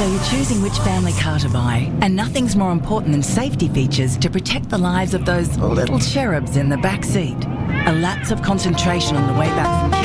So you're choosing which family car to buy, and nothing's more important than safety features to protect the lives of those little cherubs in the back seat. A lapse of concentration on the way back from